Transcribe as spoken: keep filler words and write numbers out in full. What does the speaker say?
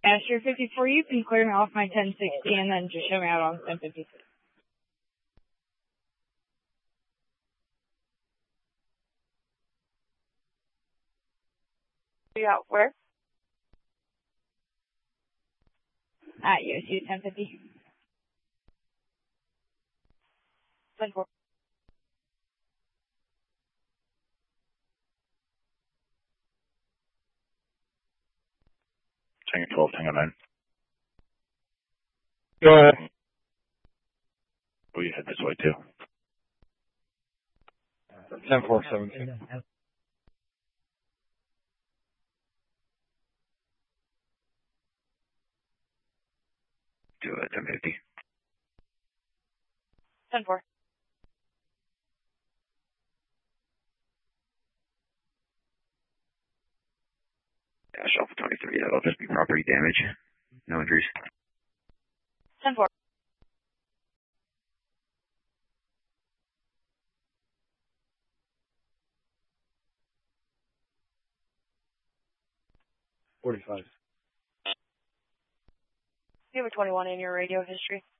Astro fifty-four, you can clear me off my ten sixty and then just show me out on ten fifty-six. Yeah, where? At U S U ten fifty. ten four. Tango twelve, Tango nine. Go ahead. We head this way too. ten four seventeen. To uh, ten fifty. ten four. Dash Alpha twenty-three, that'll just be property damage. No injuries. ten four. forty-five. You have a twenty-one in your radio history.